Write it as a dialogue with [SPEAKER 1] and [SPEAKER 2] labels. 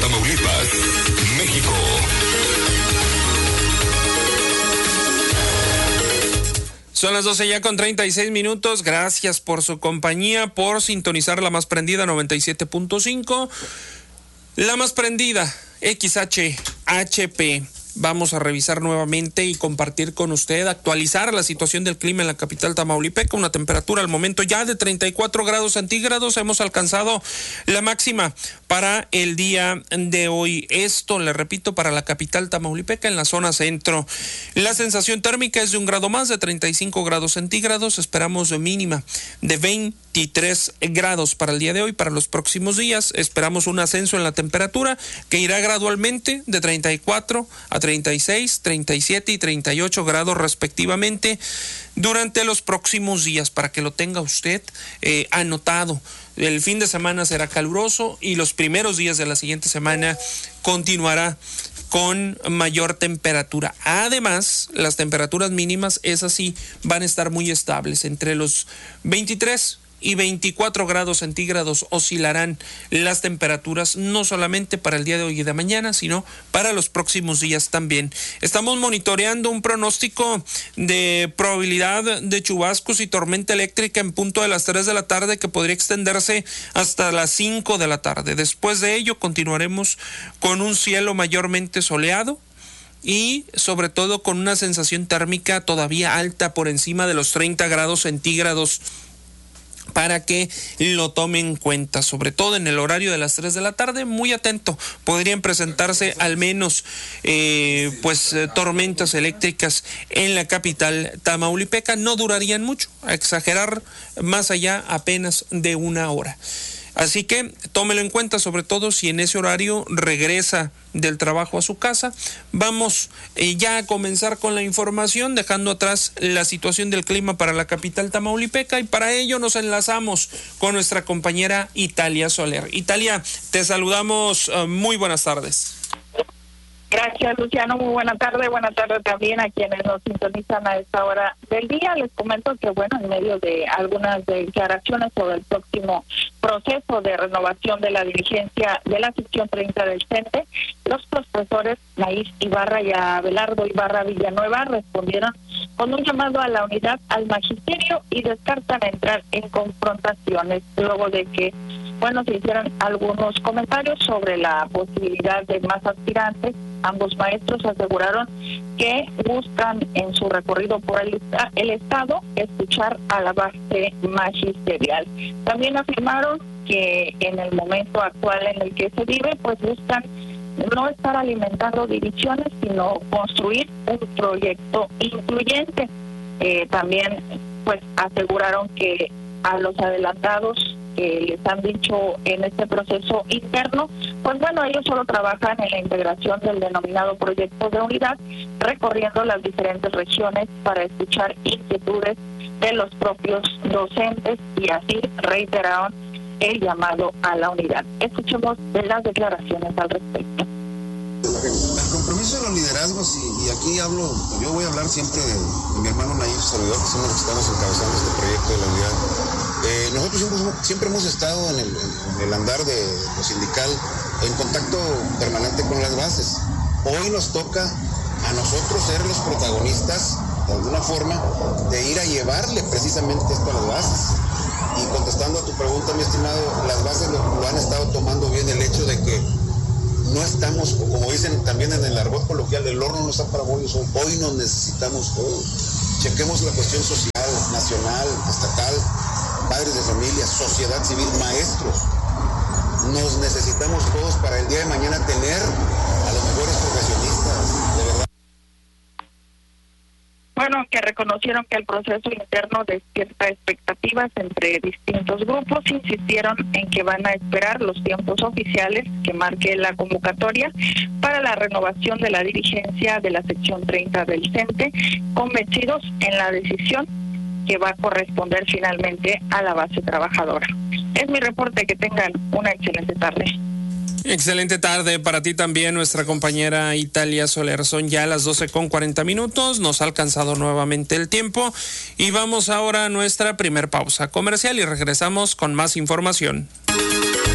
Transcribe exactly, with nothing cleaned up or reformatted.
[SPEAKER 1] Tamaulipas, México.
[SPEAKER 2] Son las doce ya con treinta y seis minutos. Gracias por su compañía, por sintonizar la más prendida noventa y siete punto cinco. La más prendida, X H H P. Vamos a revisar nuevamente y compartir con usted, actualizar la situación del clima en la capital tamaulipeca. Una temperatura al momento ya de treinta y cuatro grados centígrados. Hemos alcanzado la máxima para el día de hoy. Esto, le repito, para la capital tamaulipeca en la zona centro. La sensación térmica es de un grado más, de treinta y cinco grados centígrados. Esperamos mínima de veintitrés grados para el día de hoy. Para los próximos días esperamos un ascenso en la temperatura que irá gradualmente de treinta y cuatro a treinta y seis, treinta y siete y treinta y ocho grados respectivamente durante los próximos días, para que lo tenga usted eh, anotado. El fin de semana será caluroso y los primeros días de la siguiente semana continuará con mayor temperatura. Además, las temperaturas mínimas, esas sí, van a estar muy estables. Entre los veintitrés y veinticuatro grados centígrados oscilarán las temperaturas, no solamente para el día de hoy y de mañana, sino para los próximos días también. Estamos monitoreando un pronóstico de probabilidad de chubascos y tormenta eléctrica en punto de las tres de la tarde, que podría extenderse hasta las cinco de la tarde. Después de ello continuaremos con un cielo mayormente soleado y sobre todo con una sensación térmica todavía alta, por encima de los treinta grados centígrados, para que lo tomen en cuenta, sobre todo en el horario de las tres de la tarde. Muy atento, podrían presentarse al menos eh, pues eh, tormentas eléctricas en la capital tamaulipeca. No durarían mucho, a exagerar más allá, apenas de una hora. Así que tómelo en cuenta, sobre todo si en ese horario regresa del trabajo a su casa. Vamos eh, ya a comenzar con la información, dejando atrás la situación del clima para la capital tamaulipeca, y para ello nos enlazamos con nuestra compañera Italia Soler. Italia, te saludamos, uh, muy buenas tardes.
[SPEAKER 3] Gracias, Luciano. Muy buena tarde. Buena tarde también a quienes nos sintonizan a esta hora del día. Les comento que, bueno, en medio de algunas declaraciones sobre el próximo proceso de renovación de la dirigencia de la sección treinta del CENTE, los profesores Naís Ibarra y Abelardo Ibarra Villanueva respondieron con un llamado a la unidad al magisterio y descartan entrar en confrontaciones luego de que, bueno, se hicieron algunos comentarios sobre la posibilidad de más aspirantes. Ambos maestros aseguraron que buscan en su recorrido por el, el Estado escuchar a la base magisterial. También afirmaron que en el momento actual en el que se vive, pues buscan no estar alimentando divisiones, sino construir un proyecto incluyente. Eh, también pues aseguraron que a los adelantados que les han dicho en este proceso interno, pues bueno, ellos solo trabajan en la integración del denominado proyecto de unidad, recorriendo las diferentes regiones para escuchar inquietudes de los propios docentes, y así reiteraron el llamado a la unidad. Escuchemos de las declaraciones al respecto.
[SPEAKER 4] El compromiso de los liderazgos, y, y aquí hablo, yo voy a hablar siempre de, de mi hermano Naif, servidor, que somos los que estamos encabezando este proyecto de la unidad. Eh, nosotros siempre, siempre hemos estado en el, en el andar de lo sindical en contacto permanente con las bases. Hoy nos toca a nosotros ser los protagonistas, de alguna forma, de ir a llevarle precisamente esto a las bases. Y contestando a tu pregunta, mi estimado, las bases lo, lo han estado tomando bien, el hecho de que no estamos, como dicen también en el argot coloquial, el horno no está para bollos, hoy nos necesitamos todos. Chequemos la cuestión social, nacional, estatal, padres de familia, sociedad civil, maestros. Nos necesitamos todos para el día de mañana tener a los mejores profesionistas, de verdad.
[SPEAKER 3] Bueno, que reconocieron que el proceso interno despierta expectativas entre distintos grupos, insistieron en que van a esperar los tiempos oficiales que marque la convocatoria para la renovación de la dirigencia de la sección treinta del CENTE, convencidos en la decisión que va a corresponder finalmente a la base trabajadora. Es mi reporte, que tengan una excelente tarde.
[SPEAKER 2] Excelente tarde para ti también, nuestra compañera Italia Soler. Son ya las doce con cuarenta minutos, nos ha alcanzado nuevamente el tiempo y vamos ahora a nuestra primer pausa comercial y regresamos con más información.